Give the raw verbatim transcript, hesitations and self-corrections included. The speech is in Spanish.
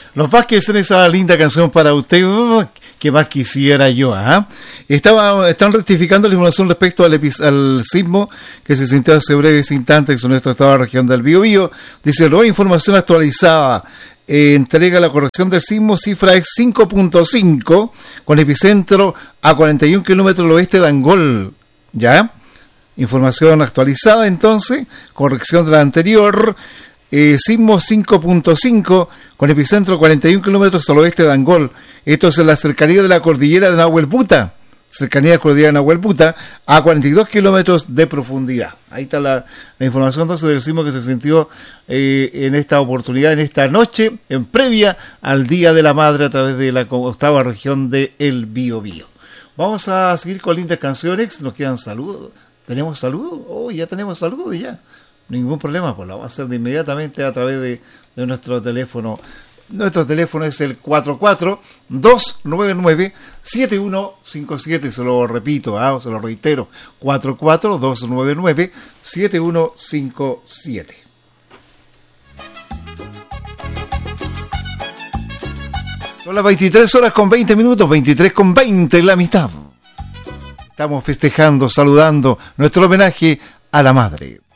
Los Vázquez en esa linda canción para usted, oh, que más quisiera yo. ¿eh? Estaba, están rectificando la información respecto al, epi, al sismo que se sintió hace breves instantes en nuestro estado de la región del Biobío. Dice, nueva información actualizada. Eh, entrega la corrección del sismo, cifra es cinco punto cinco, con epicentro a cuarenta y un kilómetros al oeste de Angol. ¿Ya? Información actualizada entonces, corrección de la anterior. Eh, sismo cinco punto cinco con epicentro a cuarenta y un kilómetros al oeste de Angol. Esto es en la cercanía de la cordillera de Nahuelputa. Cercanía de la cordillera de Nahuelputa a cuarenta y dos kilómetros de profundidad. Ahí está la, la información entonces del sismo que se sintió eh, en esta oportunidad, en esta noche, en previa al Día de la Madre a través de la octava región de El Biobío. Vamos a seguir con lindas canciones. Nos quedan saludos. ¿Tenemos saludos? Oh, ya tenemos saludos ya. Ningún problema, pues lo vamos a hacer de inmediatamente a través de, de nuestro teléfono. Nuestro teléfono es el cuatro cuatro dos nueve nueve siete uno cinco siete. Se lo repito, ¿eh? Se lo reitero. cuatro cuatro dos nueve nueve siete uno cinco siete. Son las veintitrés horas con veinte minutos, veintitrés con veinte, la mitad. Estamos festejando, saludando nuestro homenaje a la madre.